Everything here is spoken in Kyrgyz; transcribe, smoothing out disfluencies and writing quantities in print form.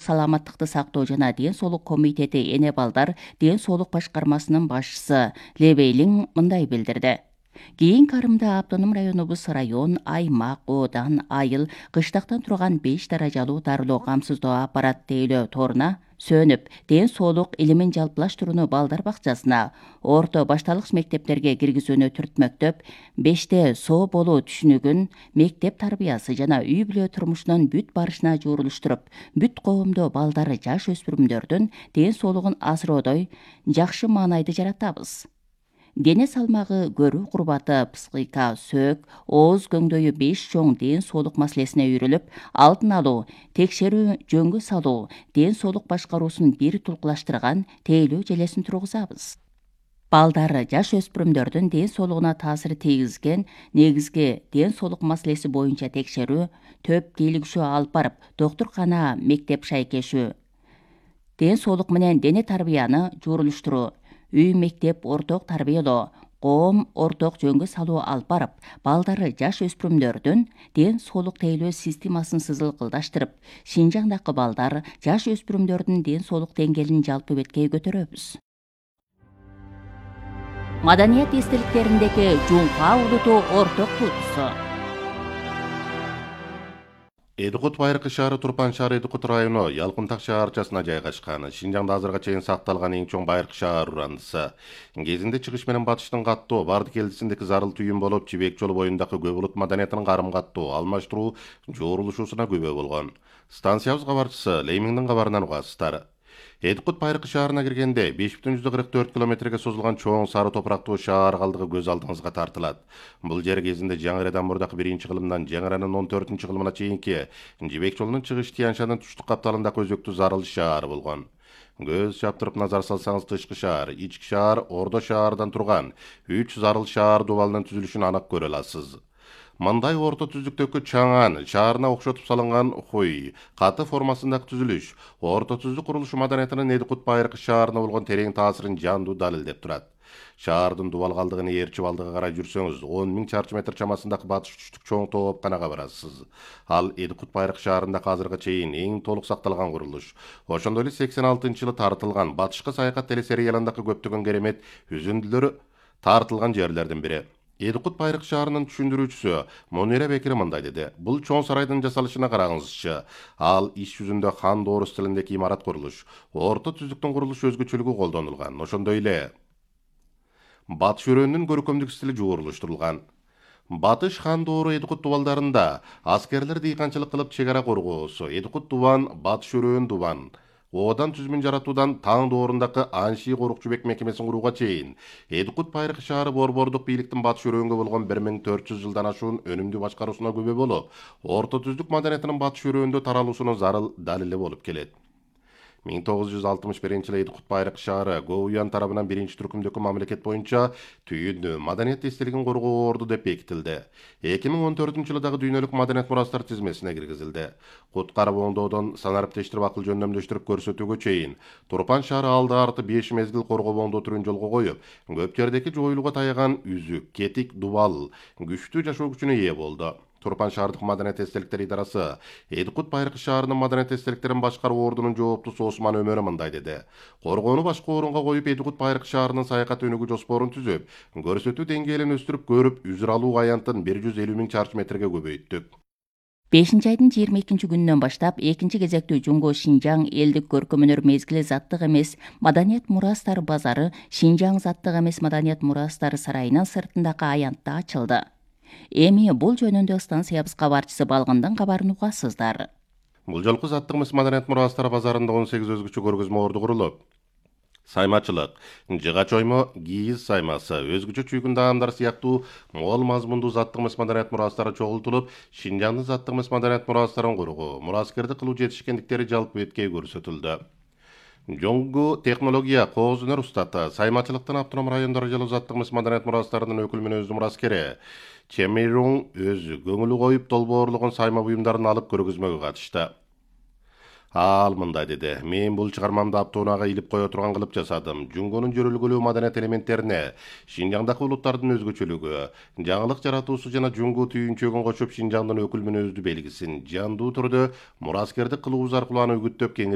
саламаттыкты сактоо жана ден соолук комитети эне балдар ден соолук башкармасынын башчысы Лебейлин мындай билдирди. Кийинки арымда автоном районубуз район, аймак, оодан, айыл, кыштактан турган 5 даражалуу дарылоо камсыздоо аппарат тейлөө торуна сөнүп, ден соолук илимин жалпылаштырууну балдар бакчасына, орто башталгыч мектептерге киргизүүнү түртмөктөп, 5те соо болуу түшүнүгүн мектеп тарбиясы жана үй бүлө турмушунун бүт барышына жуурулуштуруп, бүт коомдо балдары жаш өспүрүмдөрдүн ден соолугун асыроодой жакшы маанайды жаратабыз. Дене салмагы, көрүү курбаты, психика, сөөк, ооз көңдөйү 5 чоң ден соолук маселесине үйрүлүп, алдын алуу, текшерүү, жөнгө салуу, ден соолук башкаруусун бир тулкулаштырган тейлөө желесин тургузабыз. Балдар жаш өспүрүмдөрдүн ден соолугуна таасир тийгизген негизги ден соолук маселеси боюнча текшерүү, төп тейлигишөө алып барып, доктуркана, мектеп шайкешүү, ден соолук менен дене тарбияны жуурулуштуруу, үй мектеп орток тарбиялоо, коом орток жөнгө салуу алып барып, балдары жаш өспүрүмдөрдүн ден соолук тейлөө системасын сызылкылдаштырып, Шинжаңдагы балдар жаш өспүрүмдөрдүн ден соолук деңгээлин жалпы беткей көтөрөбүз. Маданият эстеликтериндеги Жуңка улуту орток туутусу. Эдикут Байыркы шаары Турпан шаары Эдикут району Ялкынтак шаарчасына жайгашкан. Шинжаңда азырга чейин сакталган эң чоң Байыркы шаар урандысы. Кезинде чыгыш менен батыштын каттоо барды келдисиндеги зарыл түйүн болуп, Жибек жолу боюндагы көп улут маданиятынын карым каттоо, алмаштыруу, жоорулушуусуна күбө болгон. Станциябыз кабарчысы Леймиңдин кабарынан угасыздар. Эдикут Байыркы шаарына киргенде 5,44 километрге созулган чоң сары топурактуу шаар калдыгы көз алдыңызга тартылат. Бул жер кезинде Жаңырадан мурдакы 1-кылымдан Жаңыранын 14-кылымына чейинки Жибек жолунун чыгыш Тияншанын туштук капталындагы өзөктүү зарыл шаары болгон. Көз чаптырып назар салсаңыз тышкы шаар, ички шаар, ордо шаардан турган 3 зарыл шаар дубалынын түзүлүшүн анак көрө аласыз. Мындай орто түздүктөгү чаңан, шаарына окшотуп салынган хуй, каты формасындагы түзүлүш, орто түздүк курулушу маданиятынын Эдикут Байыркы шаарына болгон терең таасирин жандуу далилдеп турат. Шаардын дубал калдыгын ээрчип алдыга карай жүрсөңүз, 10 000 чарчы метр чамасындагы батыш түштүк чоң тоопканага барасыз. Ал Эдикут Байыркы шаарында азыркыга чейин эң толук сакталган курулуш. Ошондой эле 86-жылы тартылган батышкы саякат телесериалындагы көптөгөн керемет үзүндүлөр тартылган жерлердин бири. Эдикут Байыркы шаарынын түшүндүрүүчүсү Монира Бекир мындай деди. Бул чоң сарайдын жасалышына караңызчы. Ал иш жүзүндө хан доору стилиндеги имарат курулуш. Орто түздүктүн курулуш өзгөчөлүгү колдонулган. Ошондой эле батыш өрөөнүнүн көркөмдүк стили жуурулуштурулган. Батыш хан доору Эдикут дубалдарында аскерлер дыйканчылык кылып чек ара коргоосу. Эдикут дубан, батыш өрөөн дубан. Одан түзмүн жаратуудан таң доорундагы Анши Корукчубек мекемесин курууга чейин Эдикут Байыркы шаары борбордук бийликтин батыш өрөөнгө болгон 1400 жылдан ашуун өнүмдүү башкаруусуна күбө болуп, орто түздүк маданиятынын батыш өрөөндө таралуусунун зарыл далили болуп келет. 1961-жылы Эдикут Байыркы шаары Гоуян тарабынан 1-түркүмдөгү мамлекет боюнча түйүндүү маданият эстелигин коргоо орду деп бекитилди. 2014-жылы дагы дүйнөлүк маданият мурастар тизмесине киргизилди. Куткарып оңдоодон санариптештирип акыл жөндөмдөштүрүп көрсөтүүгө чейин Турпан шаары алды арты 5 мезгил коргоо оңдоо түрүн жолго коюп, көп жердеги жоюлууга таяган үзүк, кетик, дубал күчтүү жашоо күчүнө ээ болду. Турпан шаардык маданият эстеликтер идарасы Эдикут Байыркы шаарынын маданият эстеликтерин башкаруу ордунун жооптусу Осман Өмөрү мындай деди. Коргоону башка орунга коюп Эдикут Байыркы шаарынын саякат өнүгүү жоспорун түзүп, көрсөтүү деңгээлин өстүрүп көрүп, үзүр алуу аянтын 150 000 чарчы метрге көбөйттүк. 5-айдын 22-күнүнөн баштап 2 кезектүү Жумго Шинжаң элдик көркөмөнөр мезгили заттык эмес маданият мурастары базары Шинжаң заттык эмес маданият мурастары сарайынын сыртындагы аянтта ачылды. Эми бул жөнүндө станциябыз кабарчысы Балгындын кабарын угасыздар. Бул жолку заттык эмес маданият мурастары базарында 18 өзгөчө көргөзмө орду курулуп, саймачылык, жыгач оймо, кийиз саймасы, өзгөчө чүйгүн даамдар сыяктуу мол мазмундуу заттык эмес маданият мурастары чогултулуп, Шинжаңдын заттык эмес маданият мурастарын куруу, мураскерди кылуу жетишкендиктери жалпы беткей көрсөтүлдү. Жоңгу технология, кооз өнөр устаты, саймачылыктын автоном райондор жолу заттык эмес маданият мурастарынын өкүл мүнөздүү мураскери Чемирун өзү көңүлү коюп долбоорлогон сайма буюмдарын алып көргөзмөгө катышты. Ал мындай деди. Мен бул чыгармамды аптоонага илип кое турган кылып жасадым. Жуңгонун жөрөлгөлүү маданият элементтерине, Шинжаңдагы улуттардын өзгөчөлүгү, жаңылык жаратуусу жана жуңгу түйүнчөгүн кошуп Шинжаңдын өкүл мүнөздүү белгисин жандуу түрдө мураскердик кылуубуз аркылуу аны үгүттөп